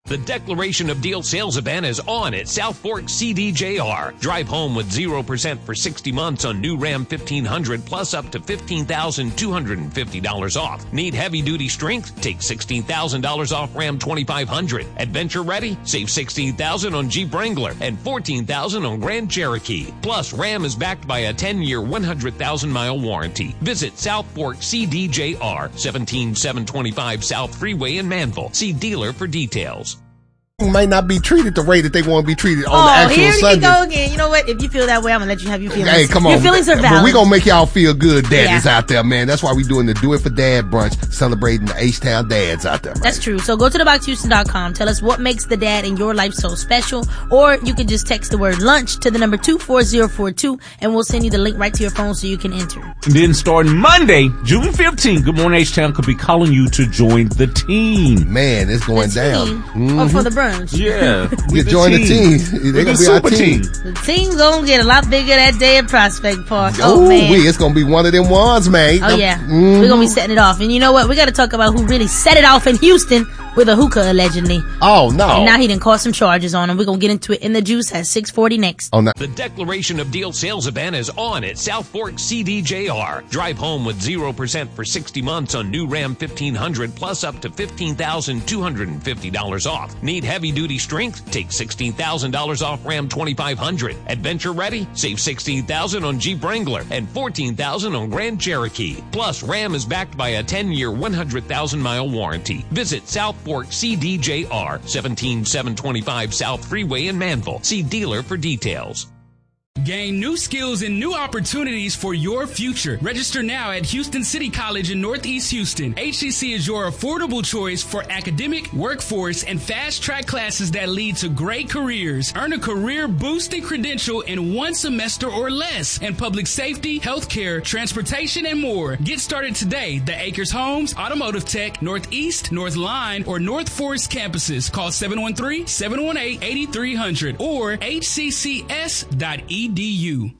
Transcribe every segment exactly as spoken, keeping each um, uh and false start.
The Declaration of Deal sales event is on at South Fork C D J R. Drive home with zero percent for sixty months on new Ram fifteen hundred plus up to fifteen thousand two hundred fifty dollars off. Need heavy-duty strength? Take sixteen thousand dollars off Ram twenty-five hundred. Adventure ready? Save sixteen thousand dollars on Jeep Wrangler and fourteen thousand dollars on Grand Cherokee. Plus, Ram is backed by a ten-year, one hundred thousand mile warranty. Visit South Fork C D J R, seventeen seven twenty-five South Freeway in Manville. See dealer for details. Might not be treated the way that they want to be treated on oh, the actual here Sunday. you go again. You know what? If you feel that way, I'm gonna let you have your feelings. Hey, come on. Your feelings are valid. But we gonna make y'all feel good, daddies Yeah. out there, man. That's why we doing the Do It for Dad brunch, celebrating the H-Town dads out there. That's true. So go to the box houston dot com. Tell us what makes the dad in your life so special. Or you can just text the word lunch to the number two four zero four two and we'll send you the link right to your phone so you can enter. And then starting Monday, June fifteenth, Good Morning H-Town could be calling you to join the team. Man, it's going The down. team? Mm-hmm. Oh, for the brunch. Yeah. You join the team. They're We're gonna the be our super team. team. The team gonna get a lot bigger that day at Prospect Park. Oh, Ooh, man. wee, it's gonna be one of them ones, man. Oh, yeah. Mhm. We're gonna be setting it off. And you know what? We gotta talk about who really set it off in Houston with a hookah, allegedly. Oh, no. And now he done caught some charges on him. We're gonna get into it in the juice at six forty next. Oh, no. The Declaration of Deal sales event is on at South Fork C D J R. Drive home with zero percent for sixty months on new Ram fifteen hundred plus up to fifteen thousand two hundred fifty dollars off. Need heavy-duty strength? Take sixteen thousand dollars off Ram twenty-five hundred. Adventure ready? Save sixteen thousand dollars on Jeep Wrangler and fourteen thousand dollars on Grand Cherokee. Plus, Ram is backed by a ten-year, one hundred thousand mile warranty. Visit South Fork C D J R, seventeen seven twenty-five South Freeway in Manville. See dealer for details. Gain new skills and new opportunities for your future. Register now at Houston City College in Northeast Houston. H C C is your affordable choice for academic, workforce, and fast-track classes that lead to great careers. Earn a career-boosting credential in one semester or less in public safety, healthcare, transportation, and more. Get started today. The Acres Homes, Automotive Tech, Northeast, North Line, or North Forest campuses. Call seven one three, seven one eight, eight three zero zero or h c c s dot e d u.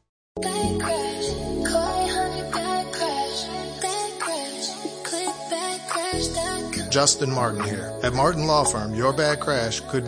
Justin Martin here. At Martin Law Firm, your bad crash could